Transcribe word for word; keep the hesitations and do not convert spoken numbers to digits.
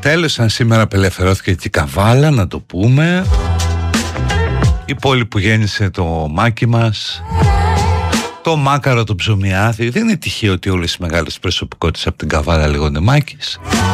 Τέλος, αν σήμερα απελευθερώθηκε και η Καβάλα, να το πούμε, η πόλη που γέννησε το Μάκη μας, το Μάκαρο, το Ψωμιάδη. Δεν είναι τυχαίο ότι όλες οι μεγάλες προσωπικότητες από την Καβάλα λέγονται Μάκης.